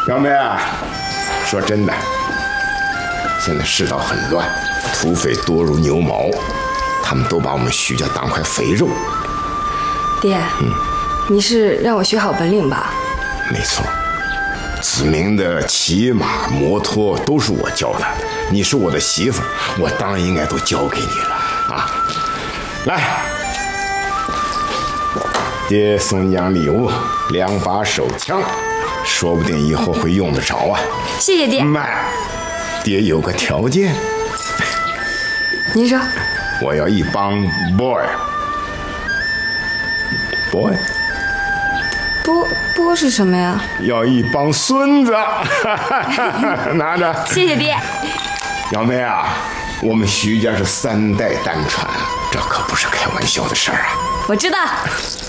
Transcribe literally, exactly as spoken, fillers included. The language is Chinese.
表妹啊，说真的，现在世道很乱，土匪多如牛毛，他们都把我们徐家当块肥肉。 爹，嗯，你是让我学好本领吧？ 没错，子明的骑马、摩托都是我教他的。你是我的媳妇，我当然应该都交给你了啊！来，爹送你样礼物，两把手枪。说不定以后会用得着啊！ 谢谢爹。 妈，爹有个条件。 您说？ 我要一帮 boy。boy。 波波是什么呀？ 要一帮孙子。拿着。 谢谢爹。 表妹啊，我们徐家是三代单传，这可不是开玩笑的事儿啊。 我知道。